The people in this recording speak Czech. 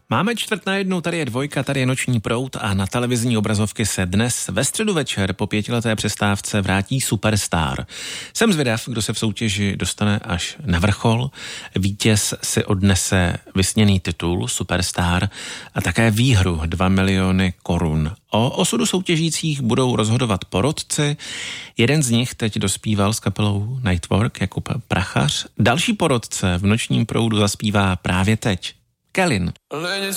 Máme 1:45, tady je Dvojka, tady je Noční proud a na televizní obrazovky se dnes ve středu večer po 5leté přestávce vrátí Superstar. Jsem zvědav, kdo se v soutěži dostane až na vrchol. Vítěz si odnese vysněný titul Superstar a také výhru 2 miliony korun. O osudu soutěžících budou rozhodovat porotci. Jeden z nich teď dospíval s kapelou Nightwork, Jakub Prachař. Další porotce v Nočním proudu zaspívá právě teď Kellyn.